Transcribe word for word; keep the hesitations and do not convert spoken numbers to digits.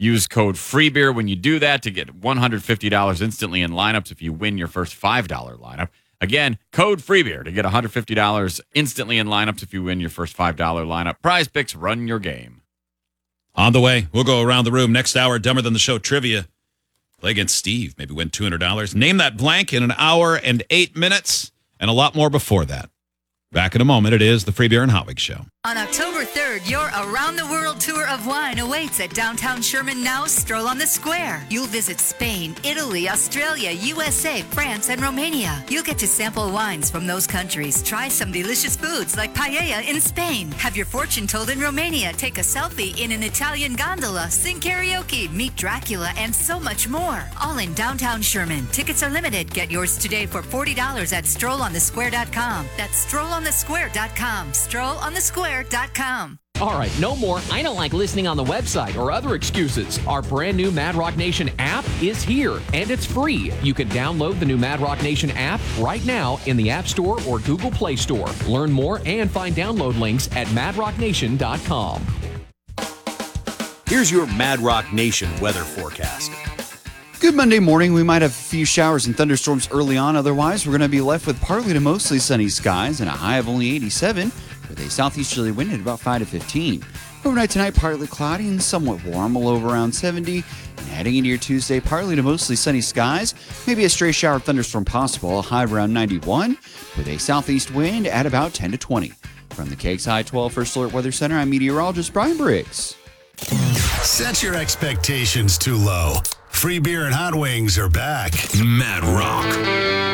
Use code FREEBEER when you do that to get one hundred fifty dollars instantly in lineups if you win your first five dollars lineup. Again, code FREEBEER to get one hundred fifty dollars instantly in lineups if you win your first five dollars lineup. Prize Picks, run your game. On the way, we'll go around the room. Next hour, Dumber Than the Show trivia. Play against Steve. Maybe win two hundred dollars. Name that blank in an hour and eight minutes, and a lot more before that. Back in a moment. It is the Free Beer and Hot Wings Show. On October third, your around-the-world tour of wine awaits at downtown Sherman. Now stroll on the square. You'll visit Spain, Italy, Australia, U S A, France, and Romania. You'll get to sample wines from those countries, try some delicious foods like paella in Spain, have your fortune told in Romania, take a selfie in an Italian gondola, sing karaoke, meet Dracula, and so much more. All in downtown Sherman. Tickets are limited. Get yours today for forty dollars at stroll on the square dot com. That's stroll on the square dot com. stroll on the square dot com. All right, no more I don't like listening on the website or other excuses. Our brand new Mad Rock Nation app is here, and it's free. You can download the new Mad Rock Nation app right now in the App Store or Google Play Store. Learn more and find download links at mad rock nation dot com. Here's your Mad Rock Nation weather forecast. Good Monday morning. We might have a few showers and thunderstorms early on. Otherwise, we're going to be left with partly to mostly sunny skies and a high of only eighty-seven with a southeasterly wind at about five to fifteen. Overnight tonight, partly cloudy and somewhat warm, a low of around seventy. And heading into your Tuesday, partly to mostly sunny skies. Maybe a stray shower thunderstorm possible, a high of around ninety-one with a southeast wind at about ten to twenty. From the K X I twelve First Alert Weather Center, I'm meteorologist Brian Briggs. Set your expectations too low. Free Beer and Hot Wings are back. Mad Rock.